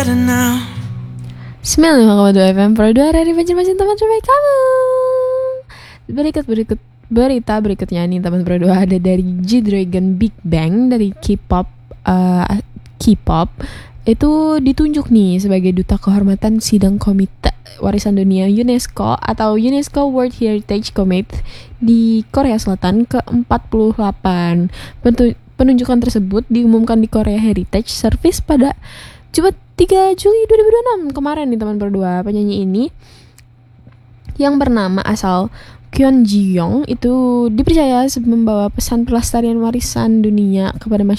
better now. 95,2 FM Pro 2 dari Banjarmasin, teman terbaik kamu. Berita berikutnya nih teman Pro 2 ada dari G-Dragon Big Bang dari K-pop. Itu ditunjuk nih sebagai duta kehormatan sidang Komite Warisan Dunia UNESCO atau UNESCO World Heritage Committee di Korea Selatan ke-48. Penunjukan tersebut diumumkan di Korea Heritage Service pada Jumat 3 Juli 2026 kemarin nih teman berdua. Penyanyi ini yang bernama asal Kwon Ji Young itu dipercaya membawa pesan pelestarian warisan dunia kepada masyarakat